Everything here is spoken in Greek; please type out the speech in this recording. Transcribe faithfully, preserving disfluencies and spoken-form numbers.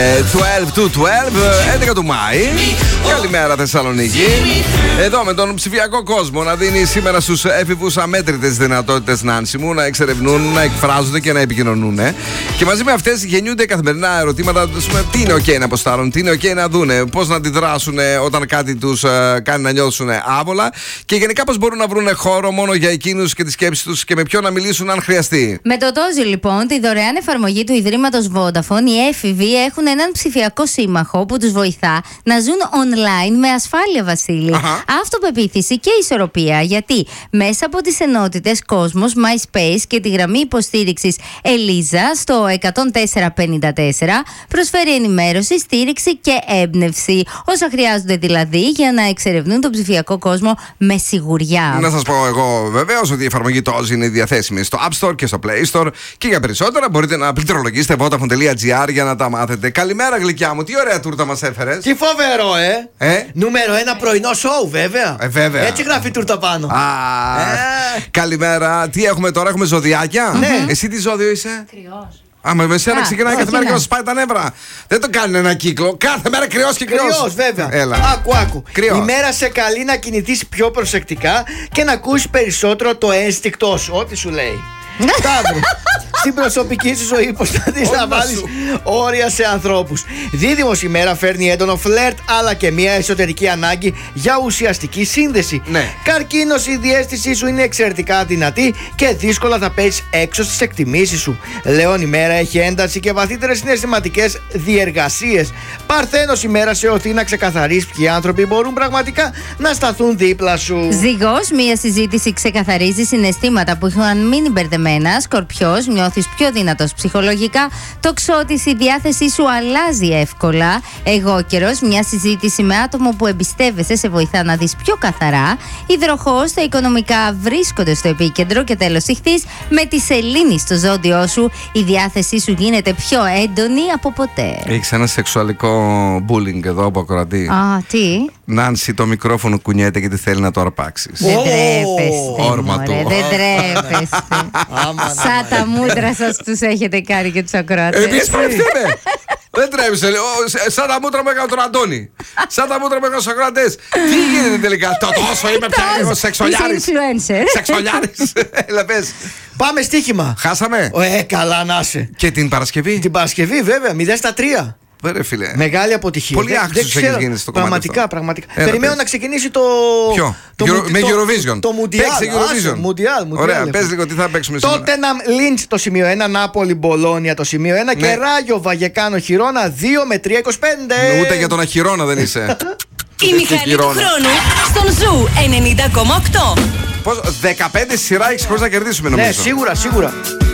δώδεκα του δώδεκα, έντεκα του Μάη. Καλημέρα Θεσσαλονίκη. Εδώ με τον ψηφιακό κόσμο να δίνει σήμερα στους έφηβους αμέτρητες δυνατότητες, Νάνση μου, να εξερευνούν, να εκφράζονται και να επικοινωνούν. Και μαζί με αυτές γεννιούνται καθημερινά ερωτήματα. Τι είναι ok να αποστάρουν, τι είναι ok να δούνε, πώς να αντιδράσουν όταν κάτι τους κάνει να νιώσουν άβολα. Και γενικά πώς μπορούν να βρουν χώρο μόνο για εκείνους και τις σκέψεις τους και με ποιον να μιλήσουν αν χρειαστεί. Με το Τόζι, λοιπόν, τη δωρεάν εφαρμογή του Ιδρύματος Vodafone, οι έφηβοι έχουν έναν ψηφιακό σύμμαχο που τους βοηθά να ζουν online με ασφάλεια, Βασίλη. Αχα. Αυτοπεποίθηση και ισορροπία. Γιατί μέσα από τις ενότητες Κόσμος, MySpace και τη γραμμή υποστήριξης Ελίζα στο εκατόν τέσσερα πενήντα τέσσερα προσφέρει ενημέρωση, στήριξη και έμπνευση. Όσα χρειάζονται δηλαδή για να εξερευνούν τον ψηφιακό κόσμο με σιγουριά. Να σας πω εγώ βεβαίως ότι η εφαρμογή Τόζι είναι διαθέσιμη στο App Store και στο Play Store. Και για περισσότερα μπορείτε να πληκτρολογήσετε vodafone τελεία gr για να τα μάθετε. Καλημέρα, γλυκιά μου, τι ωραία τούρτα μας έφερες. Τι φοβερό, ε! ε? Νούμερο ένα πρωινό σοου, βέβαια. Ε, βέβαια. Έτσι γράφει τούρτα πάνω. Α, ε. Καλημέρα. Τι έχουμε τώρα, έχουμε ζωδιάκια. Ναι. Εσύ τι ζώδιο είσαι? Κρυός. Α, με εσένα ξεκινάει κάθε μέρα και να μας πάει τα νεύρα. Δεν το κάνει ένα κύκλο. Κάθε μέρα κρυός και κρυός. Κρυός, βέβαια. Έλα. Άκου, άκου. Κρυός. Η μέρα σε καλεί να κινηθείς πιο προσεκτικά και να ακούσεις περισσότερο το ένστικτό σου. Ό,τι σου λέει. Ταύρη. Στην προσωπική σου ζωή, προσπαθείς να βάλεις όρια σε ανθρώπους. Δίδυμος, η μέρα φέρνει έντονο φλερτ αλλά και μια εσωτερική ανάγκη για ουσιαστική σύνδεση. Ναι. Καρκίνος, η διαίσθησή σου είναι εξαιρετικά δυνατή και δύσκολα θα παίζεις έξω στις εκτιμήσεις σου. Λέων, η μέρα έχει ένταση και βαθύτερες συναισθηματικές διεργασίες. Παρθένος, η μέρα σε οθεί να ξεκαθαρίσεις ποιοι άνθρωποι μπορούν πραγματικά να σταθούν δίπλα σου. Ζυγός, μία συζήτηση ξεκαθαρίζει συναισθήματα που είχαν μείνει μπερδεμένα. Σκορπιός, νιώθεις πιο δυνατός ψυχολογικά. Τοξότης, η διάθεσή σου αλλάζει εύκολα. Εγώκερος, μια συζήτηση με άτομο που εμπιστεύεσαι σε βοηθά να δεις πιο καθαρά. Υδροχόος, τα οικονομικά βρίσκονται στο επίκεντρο. Και τέλος, Ιχθύς, με τη σελήνη στο ζώδιό σου, η διάθεσή σου γίνεται πιο έντονη από ποτέ. Έχεις ένα σεξουαλικό bullying εδώ από ακροατή. Α, τι? Νάνση, το μικρόφωνο κουνιέται γιατί θέλει να το αρπάξεις. Δεν τρέπεστε, όρμα μωρέ, του. δεν τρέπεστε. Σαν τα μούτρα σας τους έχετε κάνει και τους ακροατές. Εμείς παρευθύνε. Δεν τρέμισε. Σαν τα μούτρα μου έκανε τον Αντώνη. Σαν τα μούτρα μου έκανε τους ακροατές. Τι γίνεται τελικά? Το τόσο είμαι πια εγώ σεξολιάρης. Είσαι influencer. Σεξολιάρης. Έλα πες. Πάμε στοίχημα. Χάσαμε. Ε, καλά να είσαι. Και την Παρασκευή. Την Παρασκευή, βέβαια, μηδέν στα τρία. Ρε φίλε. Μεγάλη αποτυχία. Πολύ Δεν- άξιος δεν έχεις ξέρω. γίνει στο κομμάτι Πραγματικά, αυτό. πραγματικά. Έλα, Περιμένω πες. να ξεκινήσει το. Ποιο? το Euro- μου- με το- Eurovision. Το Mundial. Παίξε Eurovision. Mundial, Mundial. Ωραία, λοιπόν. πες λίγο τι θα παίξουμε σήμερα. Τότεναμ Λίντς το σημείο ένα, Νάπολη Μπολόνια το σημείο ένα και Ναι. Ράγιο Βαγεκάνο Χιρόνα δύο με τρία είκοσι πέντε. Ούτε για τον Αχυρώνα δεν είσαι. Η μηχανή του Χιρόνα. χρόνου στον Ζου ενενήντα κόμμα οκτώ. Πώς, δεκαπέντε σειρά έχεις χωρίς να κερδίσουμε Ναι, νομίζω. σίγουρα, σίγουρα.